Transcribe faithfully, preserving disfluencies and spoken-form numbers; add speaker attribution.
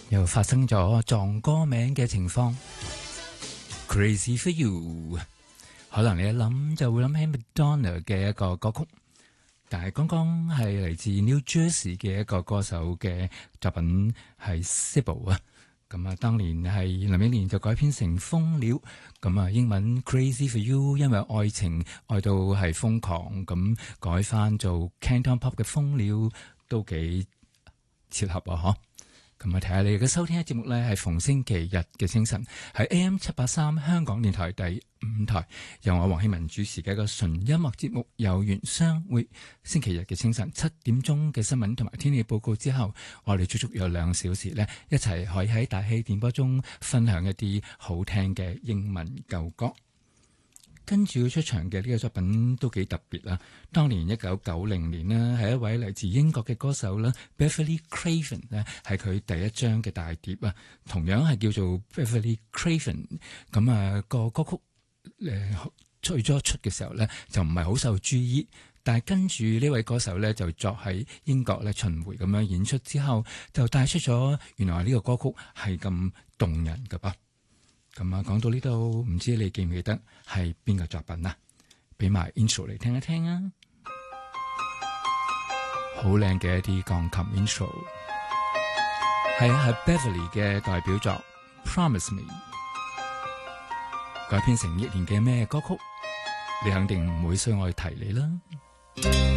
Speaker 1: 又發生咗撞歌名嘅情況 ，Crazy for You。可能你一諗就會諗起 Madonna 嘅一個歌曲，但係剛剛係嚟自 New Jersey 嘅一個歌手嘅作品係 Sybil 啊。咁啊，當年係林憶蓮就改編成瘋了，咁啊英文 Crazy for You， 因為愛情愛到係瘋狂，咁改翻做 Cantopop 嘅瘋了都幾切合啊！嗬。咁啊，睇下你哋嘅收聽嘅節目咧，係逢星期日嘅清晨，喺 A M 七八三香港電台第五台，由我黃希文主持嘅一個純音樂節目《有緣相會》。星期日嘅清晨七點鐘嘅新聞同埋天氣報告之後，我哋足足有兩小時咧，一齊可以喺大氣電波中分享一啲好聽嘅英文舊歌。跟住佢出場嘅呢個作品都幾特別啦！當年一九九零年呢，係一位嚟自英國嘅歌手啦 ，Beverly Craven 呢係佢第一張嘅大碟啊，同樣係叫做 Beverly Craven。咁啊個歌曲誒最初出嘅時候呢，就唔係好受注意，但係跟住呢位歌手呢，就作喺英國咧巡迴咁樣演出之後，就帶出咗原來呢個歌曲係咁動人㗎噃。咁啊，講到呢度，唔知你記唔記得係邊個作品啊？俾埋 intro 嚟聽一聽啊！好靚嘅一啲鋼琴 intro， 係啊，係 Beverly 嘅代表作 Promise Me， 改編成憶蓮嘅咩歌曲？你肯定唔會需要我去提你啦。